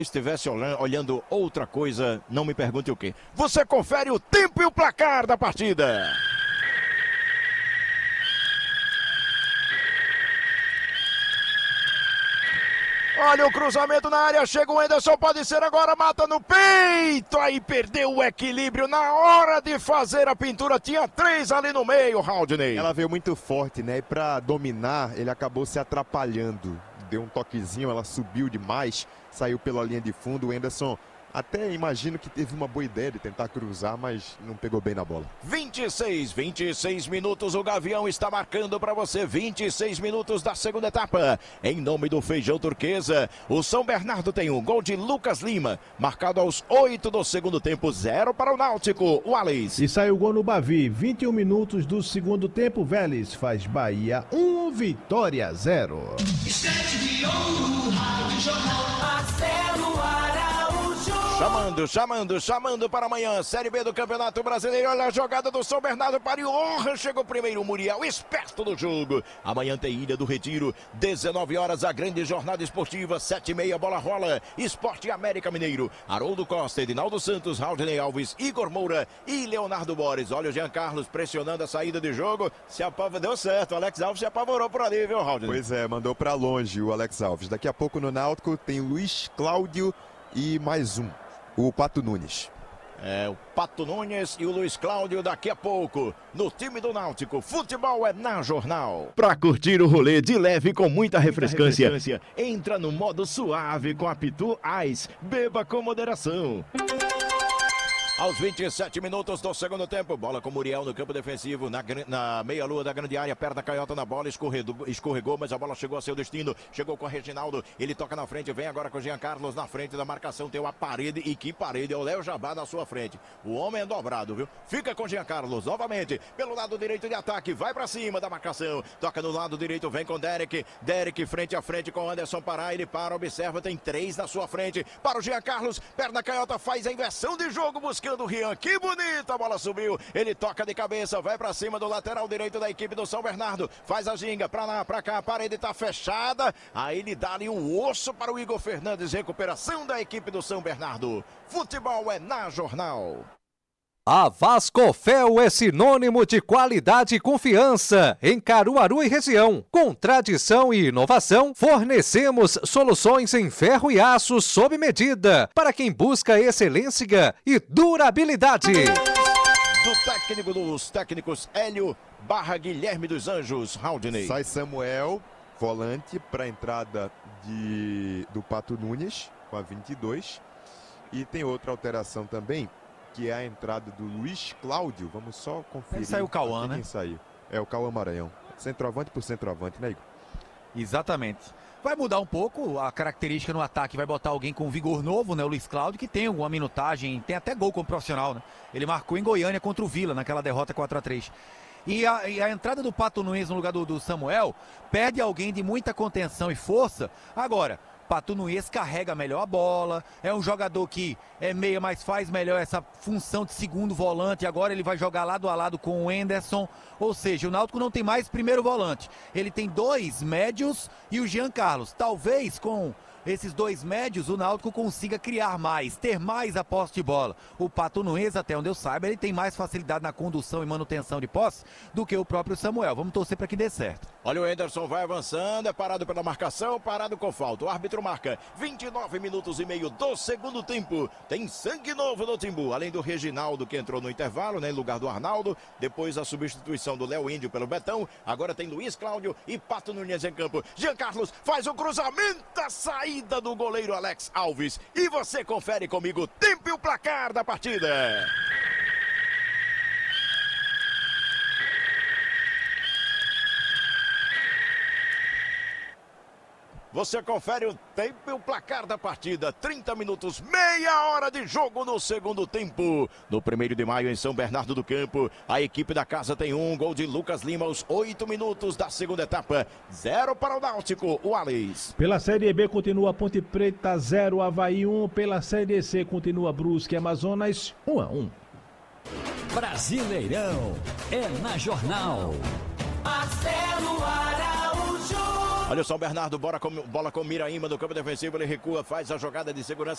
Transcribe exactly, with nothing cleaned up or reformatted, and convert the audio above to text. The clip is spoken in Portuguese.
estivesse olhando outra coisa, não me pergunte o quê. Você confere o tempo e o placar da partida. Olha o cruzamento na área, chega o Anderson, pode ser agora, mata no peito, aí perdeu o equilíbrio na hora de fazer a pintura, tinha três ali no meio, Haldney. Ela veio muito forte, né, e pra dominar, ele acabou se atrapalhando, deu um toquezinho, ela subiu demais, saiu pela linha de fundo, o Anderson até imagino que teve uma boa ideia de tentar cruzar, mas não pegou bem na bola. vinte e seis, vinte e seis minutos, o Gavião está marcando para você, vinte e seis minutos da segunda etapa. Em nome do Feijão Turquesa, o São Bernardo tem um gol de Lucas Lima, marcado aos oito do segundo tempo, zero para o Náutico, o Alex. E saiu o gol no Bavi, vinte e um minutos do segundo tempo, Vélez faz Bahia um, Vitória zero. Chamando, chamando, chamando para amanhã, Série B do Campeonato Brasileiro, olha a jogada do São Bernardo para o honra, chegou primeiro o Muriel, esperto do jogo. Amanhã tem Ilha do Retiro, dezenove horas, a grande jornada esportiva, sete e meia, bola rola, Esporte América Mineiro, Haroldo Costa, Edinaldo Santos, Haldney Alves, Igor Moura e Leonardo Borges. Olha o Jean Carlos pressionando a saída de jogo, se apava, deu certo, o Alex Alves se apavorou por ali, viu, Haldney? Pois é, mandou para longe o Alex Alves. Daqui a pouco no Náutico tem Luiz Cláudio e mais um. O Pato Nunes. É, o Pato Nunes e o Luiz Cláudio daqui a pouco, no time do Náutico. Futebol é na Jornal. Pra curtir o rolê de leve com muita refrescância, muita refrescância. Entra no modo suave com a Pitu Ice. Beba com moderação. Aos vinte e sete minutos do segundo tempo, bola com Muriel no campo defensivo, na, na meia-lua da grande área, perto da canhota na bola, escorregou, escorregou, mas a bola chegou a seu destino, chegou com o Reginaldo, ele toca na frente, vem agora com o Jean Carlos na frente da marcação, tem uma parede, e que parede, é o Léo Jabá na sua frente, o homem é dobrado, viu? Fica com o Jean Carlos, novamente, pelo lado direito de ataque, vai pra cima da marcação, toca no lado direito, vem com Derek, Derek frente a frente com Anderson Pará, ele para, observa, tem três na sua frente, para o Jean Carlos, perto da canhota, faz a inversão de jogo, buscando do Rian, que bonita, a bola subiu, ele toca de cabeça, vai pra cima do lateral direito da equipe do São Bernardo, faz a ginga, pra lá, pra cá, a parede tá fechada, aí ele dá ali um osso para o Igor Fernandes, recuperação da equipe do São Bernardo. Futebol é na Jornal. A Vascofel é sinônimo de qualidade e confiança em Caruaru e região. Com tradição e inovação, fornecemos soluções em ferro e aço sob medida para quem busca excelência e durabilidade. Do técnico dos técnicos Hélio barra Guilherme dos Anjos, Haldney. Sai Samuel, volante para a entrada de, do Pato Nunes com a vinte e dois. E tem outra alteração também, que é a entrada do Luiz Cláudio. Vamos só conferir. Saiu o Cauã, né? Quem saiu? É o Cauã Maranhão. Centroavante por centroavante, né, Igor? Exatamente. Vai mudar um pouco a característica no ataque, vai botar alguém com vigor novo, né? O Luiz Cláudio, que tem alguma minutagem, tem até gol como profissional, né? Ele marcou em Goiânia contra o Vila, naquela derrota quatro a três. E a, e a entrada do Pato Nunes no lugar do, do Samuel perde alguém de muita contenção e força. Agora, Pato Nunes carrega melhor a bola, é um jogador que é meia, mas faz melhor essa função de segundo volante, agora ele vai jogar lado a lado com o Anderson, ou seja, o Náutico não tem mais primeiro volante, ele tem dois médios e o Jean Carlos, talvez com esses dois médios o Náutico consiga criar mais, ter mais a posse de bola. O Pato Nunes, até onde eu saiba, ele tem mais facilidade na condução e manutenção de posse do que o próprio Samuel. Vamos torcer para que dê certo. Olha o Anderson, vai avançando, é parado pela marcação, parado com falta. O árbitro marca vinte e nove minutos e meio do segundo tempo. Tem sangue novo no Timbu, além do Reginaldo que entrou no intervalo, né, em lugar do Arnaldo. Depois a substituição do Léo Índio pelo Betão. Agora tem Luiz Cláudio e Pato Nunes em campo. Jean Carlos faz o cruzamento, a saída do goleiro Alex Alves. E você confere comigo o tempo e o placar da partida. Você confere o tempo e o placar da partida. trinta minutos, meia hora de jogo no segundo tempo. No primeiro de maio, em São Bernardo do Campo, a equipe da casa tem um gol de Lucas Lima aos oito minutos da segunda etapa. Zero para o Náutico, o Alex. Pela Série B continua Ponte Preta, zero, Avaí um. Pela Série C continua Brusque, Amazonas, um a um. Brasileirão é na Jornal. Marcelo Araújo. Olha o São Bernardo, bora com, bola com Miraíma no campo defensivo, ele recua, faz a jogada de segurança.